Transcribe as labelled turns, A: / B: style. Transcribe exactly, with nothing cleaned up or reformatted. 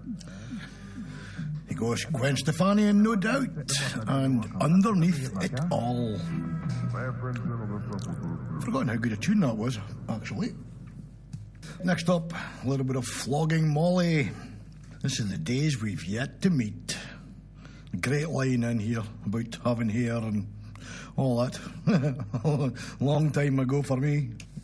A: He goes, Gwen Stefani, and no doubt. And underneath it all. Forgotten how good a tune that was, actually. Next up, a little bit of Flogging Molly. This is the days we've yet to meet. A great line in here about having hair and all that. Long time ago for me.